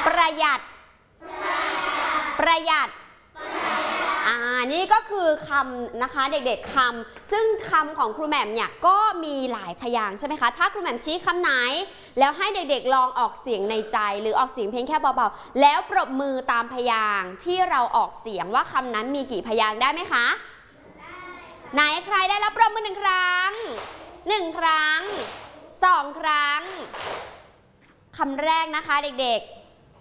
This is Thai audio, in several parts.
ประหยัดประหยัดนี่ก็คือคำนะคะเด็กๆคำซึ่งคำของครูแหม่มเนี่ยก็มีหลายพยางค์ใช่ไหมคะถ้าครูแหม่มชี้คำไหนแล้วให้เด็กๆลองออกเสียงในใจหรือออกเสียงเพียงแค่เบาๆแล้วปรบมือตามพยางค์ที่เราออกเสียงว่าคำนั้นมีกี่พยางค์ได้ไหมคะไหนใครได้รับปรบมือ1 ครั้ง1 ครั้ง2 ครั้งคำแรกนะคะเด็กๆ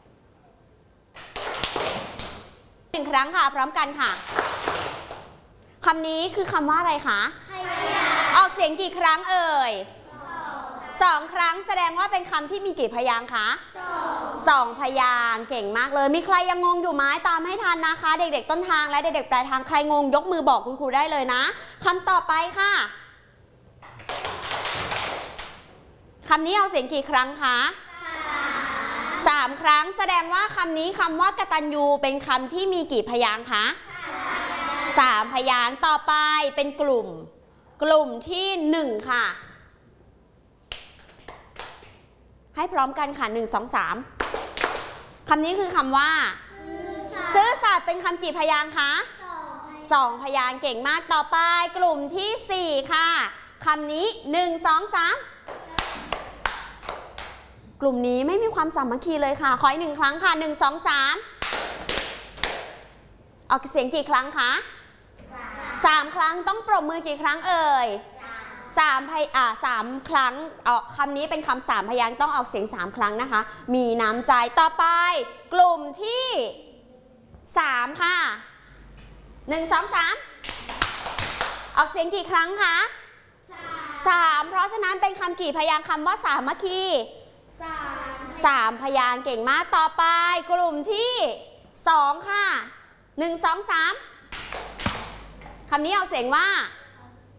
1 ครั้งค่ะพร้อมกันค่ะคำนี้คือคำว่าอะไรคะออกเสียงกี่ครั้งเอ่ย2 ครั้งแสดงว่าเป็นคำที่มีกี่พยางค์คะ2 พยางค์เก่งมากเลยมีใครยังงงอยู่ไหมตามให้ทันนะคะเด็กๆต้นทางและเด็กๆปลายทางใครงงยกมือบอกคุณครูได้เลยนะคำต่อไปค่ะคำนี้ออกเสียงกี่ครั้งคะ3 ครั้งแสดงว่าคำนี้คำว่ากตัญญูเป็นคำที่มีกี่พยางค์คะ3 พยางค์ต่อไปเป็นกลุ่มที่1ค่ะให้พร้อมกันค่ะ1 2 3คำนี้คือคำว่าซื่อสัตย์เป็นคำกี่พยางค์คะ2 พยางค์เก่งมากต่อไปกลุ่มที่4ค่ะคำนี้1 2 3กลุ่มนี้ไม่มีความสามัคคีเลยค่ะขออีก1 ครั้งค่ะ1 2 3ออกเสียงกี่ครั้งคะ3 ครั้งต้องปรบมือกี่ครั้งเอ่ย3 ครั้งคำนี้เป็นคำ3 พยางค์ต้องออกเสียง3 ครั้งนะคะมีน้ำใจต่อไปกลุ่มที่3ค่ะ1 2 3ออกเสียงกี่ครั้งคะ3เพราะฉะนั้นเป็นคำกี่พยางค์คำว่าสามัคคี3 พยางค์เก่งมากต่อไปกลุ่มที่2ค่ะ1 2 3คำนี้ออกเสียงว่า